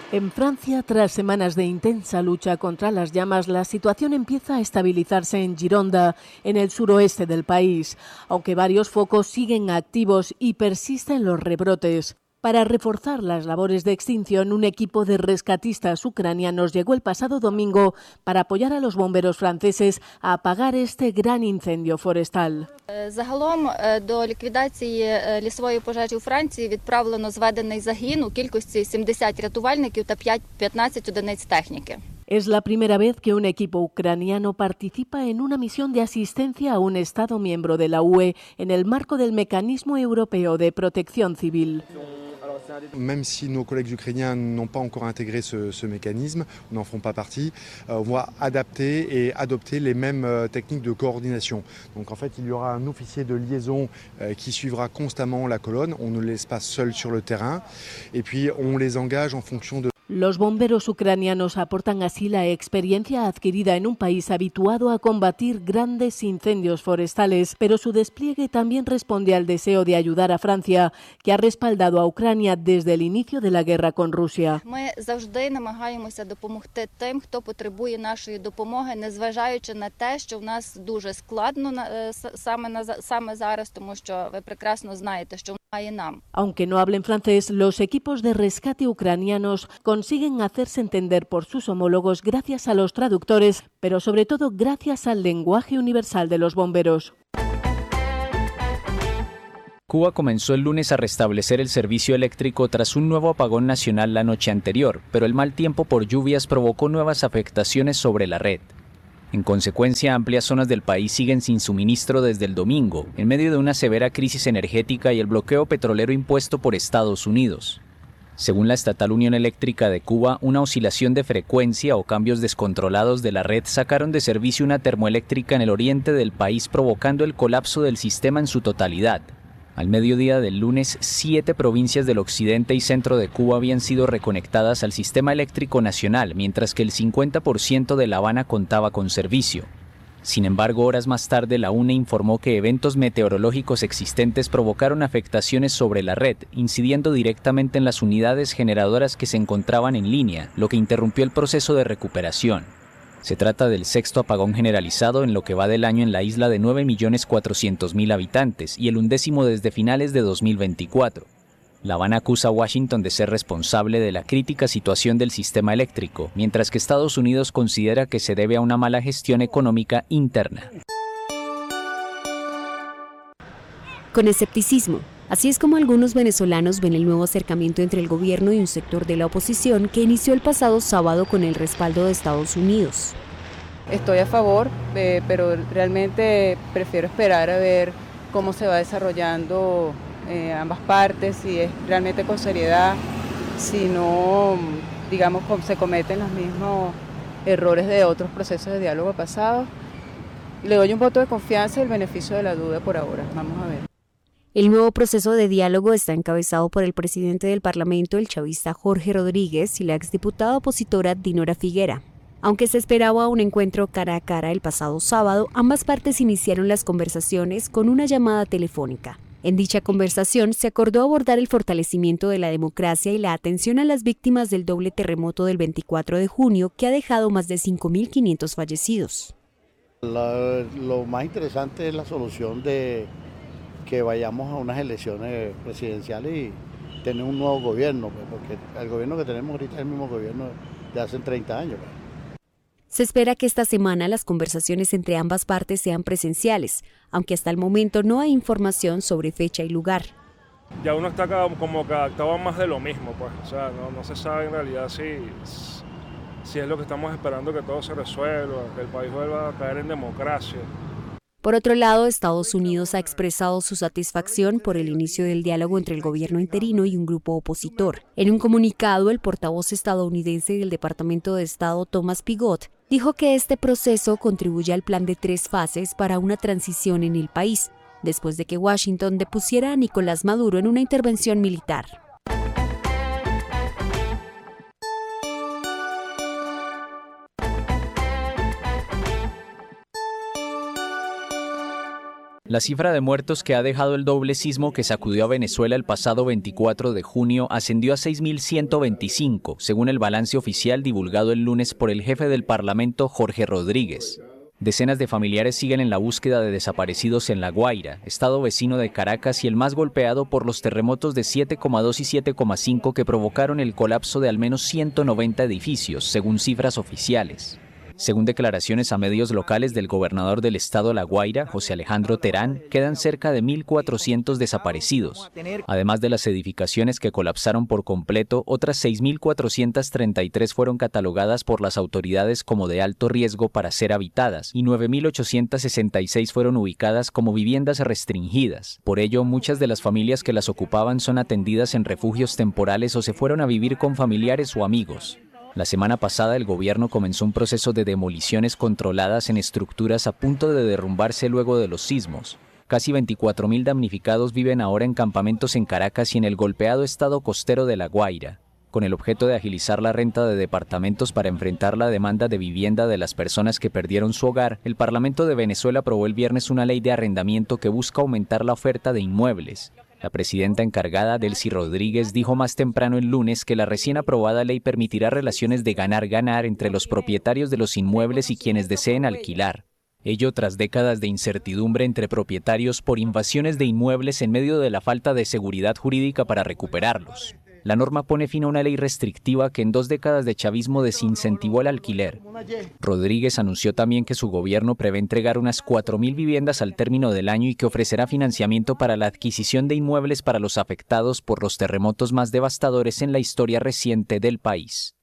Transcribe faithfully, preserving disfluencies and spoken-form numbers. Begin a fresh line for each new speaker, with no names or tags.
En Francia, tras semanas de intensa lucha contra las llamas, la situación empieza a estabilizarse en Gironda, en el suroeste del país, aunque varios focos siguen activos y persisten los rebrotes. Para reforzar las labores de extinción, un equipo de rescatistas ucranianos llegó el pasado domingo para apoyar a los bomberos franceses a apagar este gran incendio forestal.
Загалом до ліквідації лісової пожежі у Франції відправлено зведений загін у кількості сімдесят рятувальників та п'ятнадцять одиниць техніки.
Es la primera vez que un equipo ucraniano participa en una misión de asistencia a un Estado miembro de la U E en el marco del Mecanismo Europeo de Protección Civil.
Même si nos collègues ukrainiens n'ont pas encore intégré ce, ce mécanisme, n'en font pas partie, euh, on va adapter et adopter les mêmes euh, techniques de coordination. Donc en fait, il y aura un officier de liaison euh, qui suivra constamment la colonne. On ne les laisse pas seuls sur le terrain et puis on les engage en fonction de...
Los bomberos ucranianos aportan así la experiencia adquirida en un país habituado a combatir grandes incendios forestales, pero su despliegue también responde al deseo de ayudar a Francia, que ha respaldado a Ucrania desde el inicio de la guerra con Rusia.
Ми завжди намагаємося допомогти тим, хто потребує нашої допомоги, незважаючи на те, що в нас дуже складно саме на саме зараз, тому що ви прекрасно знаєте, що
Aunque no hablen francés, los equipos de rescate ucranianos consiguen hacerse entender por sus homólogos gracias a los traductores, pero sobre todo gracias al lenguaje universal de los bomberos.
Cuba comenzó el lunes a restablecer el servicio eléctrico tras un nuevo apagón nacional la noche anterior, pero el mal tiempo por lluvias provocó nuevas afectaciones sobre la red. En consecuencia, amplias zonas del país siguen sin suministro desde el domingo, en medio de una severa crisis energética y el bloqueo petrolero impuesto por Estados Unidos. Según la estatal Unión Eléctrica de Cuba, una oscilación de frecuencia o cambios descontrolados de la red sacaron de servicio una termoeléctrica en el oriente del país, provocando el colapso del sistema en su totalidad. Al mediodía del lunes, siete provincias del occidente y centro de Cuba habían sido reconectadas al sistema eléctrico nacional, mientras que el cincuenta por ciento de La Habana contaba con servicio. Sin embargo, horas más tarde, la U N E informó que eventos meteorológicos existentes provocaron afectaciones sobre la red, incidiendo directamente en las unidades generadoras que se encontraban en línea, lo que interrumpió el proceso de recuperación. Se trata del sexto apagón generalizado en lo que va del año en la isla de nueve millones cuatrocientos mil habitantes y el undécimo desde finales de dos mil veinticuatro. La Habana acusa a Washington de ser responsable de la crítica situación del sistema eléctrico, mientras que Estados Unidos considera que se debe a una mala gestión económica interna.
Con escepticismo. Así es como algunos venezolanos ven el nuevo acercamiento entre el gobierno y un sector de la oposición que inició el pasado sábado con el respaldo de Estados Unidos.
Estoy a favor, eh, pero realmente prefiero esperar a ver cómo se va desarrollando eh, ambas partes, si es realmente con seriedad, si no, digamos, se cometen los mismos errores de otros procesos de diálogo pasados. Le doy un voto de confianza y el beneficio de la duda por ahora. Vamos a ver.
El nuevo proceso de diálogo está encabezado por el presidente del Parlamento, el chavista Jorge Rodríguez, y la exdiputada opositora Dinora Figuera. Aunque se esperaba un encuentro cara a cara el pasado sábado, ambas partes iniciaron las conversaciones con una llamada telefónica. En dicha conversación se acordó abordar el fortalecimiento de la democracia y la atención a las víctimas del doble terremoto del veinticuatro de junio, que ha dejado más de cinco mil quinientos fallecidos.
La, lo más interesante es la solución de que vayamos a unas elecciones presidenciales y tener un nuevo gobierno, porque el gobierno que tenemos ahorita es el mismo gobierno de hace treinta años.
Se espera que esta semana las conversaciones entre ambas partes sean presenciales, aunque hasta el momento no hay información sobre fecha y lugar.
Ya uno está como que adaptado a más de lo mismo, pues, o sea, no, no se sabe en realidad si, si es lo que estamos esperando, que todo se resuelva, que el país vuelva a caer en democracia.
Por otro lado, Estados Unidos ha expresado su satisfacción por el inicio del diálogo entre el gobierno interino y un grupo opositor. En un comunicado, el portavoz estadounidense del Departamento de Estado, Thomas Pigott, dijo que este proceso contribuye al plan de tres fases para una transición en el país, después de que Washington depusiera a Nicolás Maduro en una intervención militar.
La cifra de muertos que ha dejado el doble sismo que sacudió a Venezuela el pasado veinticuatro de junio ascendió a seis mil ciento veinticinco, según el balance oficial divulgado el lunes por el jefe del Parlamento, Jorge Rodríguez. Decenas de familiares siguen en la búsqueda de desaparecidos en La Guaira, estado vecino de Caracas y el más golpeado por los terremotos de siete coma dos y siete coma cinco que provocaron el colapso de al menos ciento noventa edificios, según cifras oficiales. Según declaraciones a medios locales del gobernador del estado La Guaira, José Alejandro Terán, quedan cerca de mil cuatrocientos desaparecidos. Además de las edificaciones que colapsaron por completo, otras seis mil cuatrocientas treinta y tres fueron catalogadas por las autoridades como de alto riesgo para ser habitadas y nueve mil ochocientas sesenta y seis fueron ubicadas como viviendas restringidas. Por ello, muchas de las familias que las ocupaban son atendidas en refugios temporales o se fueron a vivir con familiares o amigos. La semana pasada el gobierno comenzó un proceso de demoliciones controladas en estructuras a punto de derrumbarse luego de los sismos. Casi veinticuatro mil damnificados viven ahora en campamentos en Caracas y en el golpeado estado costero de La Guaira. Con el objeto de agilizar la renta de departamentos para enfrentar la demanda de vivienda de las personas que perdieron su hogar, el Parlamento de Venezuela aprobó el viernes una ley de arrendamiento que busca aumentar la oferta de inmuebles. La presidenta encargada, Delcy Rodríguez, dijo más temprano el lunes que la recién aprobada ley permitirá relaciones de ganar-ganar entre los propietarios de los inmuebles y quienes deseen alquilar. Ello tras décadas de incertidumbre entre propietarios por invasiones de inmuebles en medio de la falta de seguridad jurídica para recuperarlos. La norma pone fin a una ley restrictiva que en dos décadas de chavismo desincentivó el alquiler. Rodríguez anunció también que su gobierno prevé entregar unas cuatro mil viviendas al término del año y que ofrecerá financiamiento para la adquisición de inmuebles para los afectados por los terremotos más devastadores en la historia reciente del país.